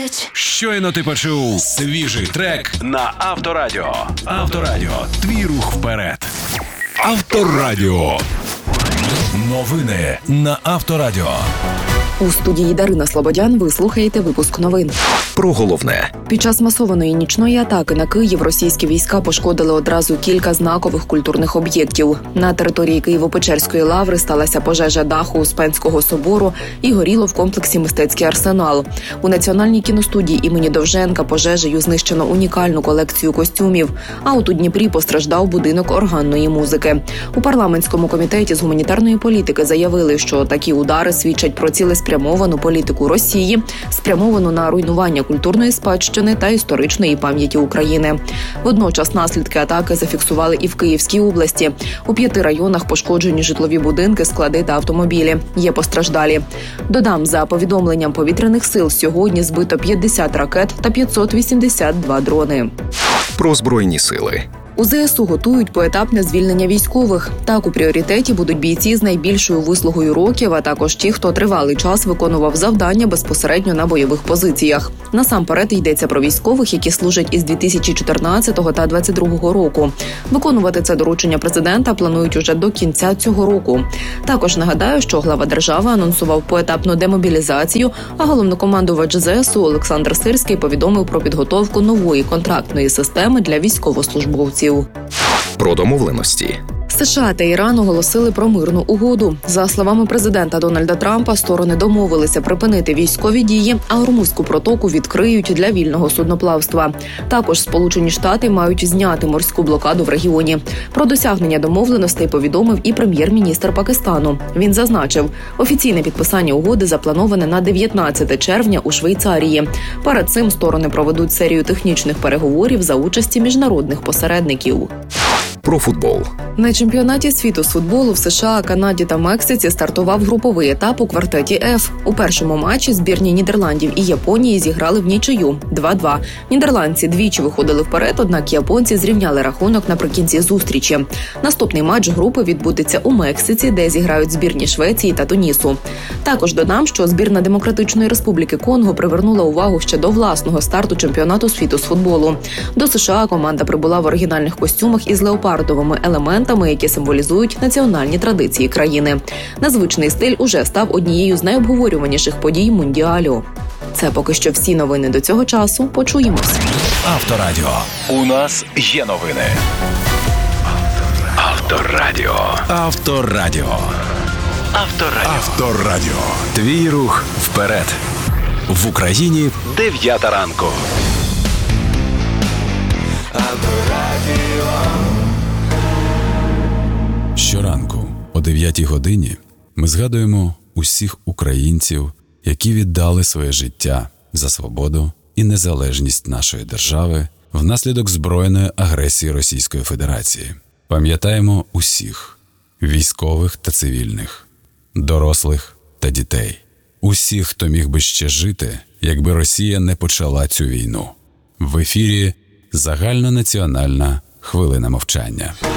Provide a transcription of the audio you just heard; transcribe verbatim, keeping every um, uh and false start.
Щойно ти почув свіжий трек на Авторадіо. Авторадіо. Твій рух вперед. Авторадіо. Новини на Авторадіо. У студії Дарина Слободян ви слухаєте випуск новин. Про головне. Під час масованої нічної атаки на Київ російські війська пошкодили одразу кілька знакових культурних об'єктів. На території Києво-Печерської лаври сталася пожежа даху Успенського собору і горіло в комплексі «Мистецький арсенал». У Національній кіностудії імені Довженка пожежею знищено унікальну колекцію костюмів, а от у Дніпрі постраждав будинок органної музики. У парламентському комітеті з гуманітарної політики заявили, що такі удари свідчать про цілеспрямовану політику Росії, спрямовану на руйнування культурної спадщини та історичної пам'яті України. Водночас наслідки атаки зафіксували і в Київській області. У п'яти районах пошкоджені житлові будинки, склади та автомобілі. Є постраждалі. Додам, за повідомленням повітряних сил, сьогодні збито п'ятдесят ракет та п'ятсот вісімдесят два дрони. Про Збройні сили. У ЗСУ готують поетапне звільнення військових. Так, у пріоритеті будуть бійці з найбільшою вислугою років, а також ті, хто тривалий час виконував завдання безпосередньо на бойових позиціях. Насамперед йдеться про військових, які служать із дві тисячі чотирнадцятого та двадцять другого року. Виконувати це доручення президента планують уже до кінця цього року. Також нагадаю, що глава держави анонсував поетапну демобілізацію, а головнокомандувач ЗСУ Олександр Сирський повідомив про підготовку нової контрактної системи для військовослужбовців. Про домовленості. США та Іран оголосили про мирну угоду. За словами президента Дональда Трампа, сторони домовилися припинити військові дії, а Гормузьку протоку відкриють для вільного судноплавства. Також Сполучені Штати мають зняти морську блокаду в регіоні. Про досягнення домовленостей повідомив і прем'єр-міністр Пакистану. Він зазначив, офіційне підписання угоди заплановане на дев'ятнадцяте червня у Швейцарії. Перед цим сторони проведуть серію технічних переговорів за участі міжнародних посередників. Про футбол. На чемпіонаті світу з футболу в США, Канаді та Мексиці стартував груповий етап у квартеті F. У першому матчі збірні Нідерландів і Японії зіграли в нічию два-два. Нідерландці двічі виходили вперед, однак японці зрівняли рахунок наприкінці зустрічі. Наступний матч групи відбудеться у Мексиці, де зіграють збірні Швеції та Тунісу. Також додам, що збірна Демократичної Республіки Конго привернула увагу ще до власного старту чемпіонату світу з футболу. До США команда прибула в оригінальних костюмах із леопардовими елементами, які символізують національні традиції країни. Незвичний стиль уже став однією з найобговорюваніших подій Мундіалю. Це поки що всі новини до цього часу. Почуємось. Авторадіо. У нас є новини. Авторадіо. Авторадіо. Авторадіо. Авторадіо. Твій рух вперед. В Україні дев'ята ранку. Авторадіо. Щоранку о дев'ятій годині ми згадуємо усіх українців, які віддали своє життя за свободу і незалежність нашої держави внаслідок збройної агресії Російської Федерації. Пам'ятаємо усіх – військових та цивільних, дорослих та дітей. Усіх, хто міг би ще жити, якби Росія не почала цю війну. В ефірі загальнонаціональна хвилина мовчання.